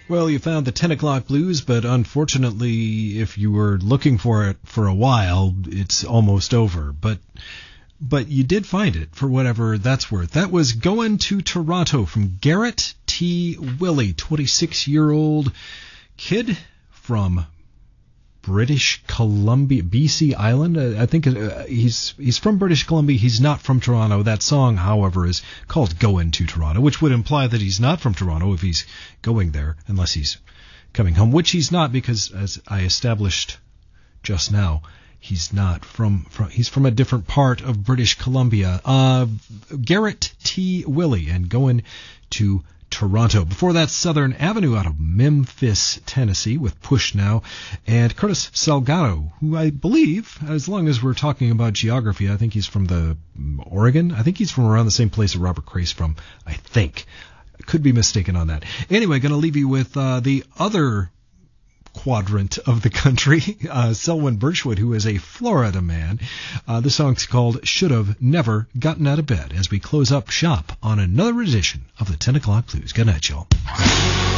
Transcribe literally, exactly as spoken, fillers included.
Well, you found the ten o'clock blues, but unfortunately, if you were looking for it for a while, it's almost over. But but you did find it, for whatever that's worth. That was Going to Toronto from Garrett T. Willey, twenty-six-year-old kid from British Columbia, B C Island. I think uh, he's he's from British Columbia. He's not from Toronto. That song, however, is called Going to Toronto, which would imply that he's not from Toronto if he's going there, unless he's coming home, which he's not, because as I established just now, he's not from, from he's from a different part of British Columbia. Uh, Garrett T. Willey and Going to Toronto. Before that, Southern Avenue out of Memphis, Tennessee, with Push Now, and Curtis Salgado, who I believe, as long as we're talking about geography, I think he's from the Oregon. I think he's from around the same place that Robert Cray's from, I think. I could be mistaken on that. Anyway, going to leave you with uh, the other quadrant of the country, uh, Selwyn Birchwood, who is a Florida man. Uh, the song's called Should've Never Gotten Out of Bed, as we close up shop on another edition of the ten o'clock Blues. Good night, y'all.